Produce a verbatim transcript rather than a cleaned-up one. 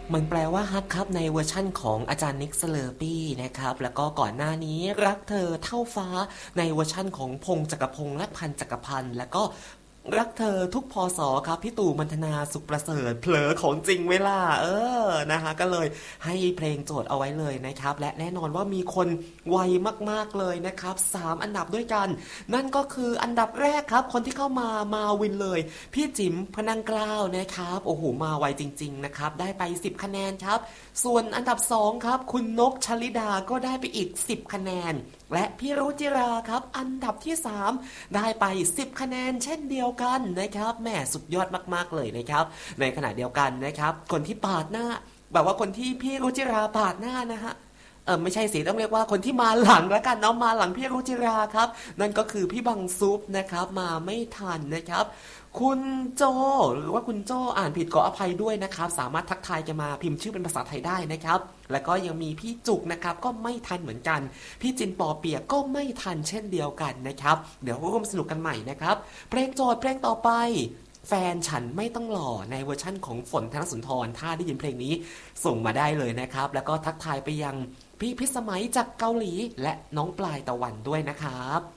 มันแปลว่าฮักครับในเวอร์ชั่นของอาจารย์นิกสเลอร์ปี้นะครับแล้วก็ก่อนหน้านี้รักเธอเท่าฟ้าในเวอร์ชั่นของพงษ์จักรพงษ์และพันจักรพันธ์แล้วก็รักเธอทุกพศครับพี่ตู่มันธนาสุขประเสริฐเผลอของจริงเวลาเออนะคะก็เลยให้เพลงโจทย์เอาไว้เลยนะครับและแน่นอนว่ามีคนไวมากๆเลยนะครับสามอันดับด้วยกันนั่นก็คืออันดับแรกครับคนที่เข้ามามาวินเลยพี่จิ๋มพนังกล้าวนะครับโอ้โหมาไวจริงๆนะครับได้ไปสิบคะแนนครับส่วนอันดับสองครับคุณนกชลิดาก็ได้ไปอีกสิบคะแนนและพี่รุจิราครับอันดับที่สามได้ไปสิบคะแนนเช่นเดียวกันนะครับแหมสุดยอดมากๆเลยนะครับในขณะเดียวกันนะครับคนที่ปาดหน้าแบบว่าคนที่พี่รุจิราปาดหน้านะฮะเออไม่ใช่สิต้องเรียกว่าคนที่มาหลังแล้วกันเนาะมาหลังพี่รุจิราครับนั่นก็คือพี่บังซุปนะครับมาไม่ทันนะครับคุณโจหรือว่าคุณโจอ่านผิดขออภัยด้วยนะครับสามารถทักทายกันมาพิมพ์ชื่อเป็นภาษาไทยได้นะครับแล้วก็ยังมีพี่จุกนะครับก็ไม่ทันเหมือนกันพี่จินปอเปียกก็ไม่ทันเช่นเดียวกันนะครับเดี๋ยวร่วมสนุกกันใหม่นะครับเพลงโจทย์เพลงต่อไปแฟนฉันไม่ต้องหล่อในเวอร์ชั่นของฝนธนสุนทรถ้าได้ยินเพลงนี้ส่งมาได้เลยนะครับแล้วก็ทักทายไปยังพี่พิสมัยจากเกาหลีและน้องปลายตะวันด้วยนะครับ